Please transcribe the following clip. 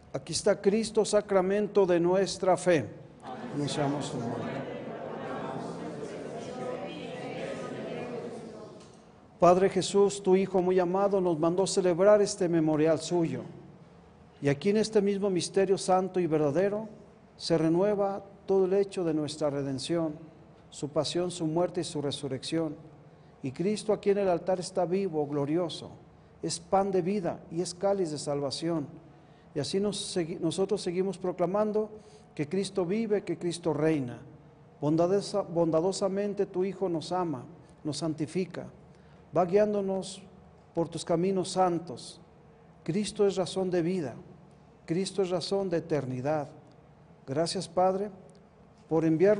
Aquí está Cristo, sacramento de nuestra fe. Anunciamos su muerte. Padre Jesús, tu Hijo muy amado, nos mandó celebrar este memorial suyo. Y aquí en este mismo misterio santo y verdadero se renueva todo el hecho de nuestra redención, su pasión, su muerte y su resurrección. Y Cristo aquí en el altar está vivo, glorioso, es pan de vida y es cáliz de salvación. Y así nosotros seguimos proclamando que Cristo vive, que Cristo reina. Bondadosamente tu Hijo nos ama, nos santifica, va guiándonos por tus caminos santos. Cristo es razón de vida, Cristo es razón de eternidad. Gracias, Padre, por enviar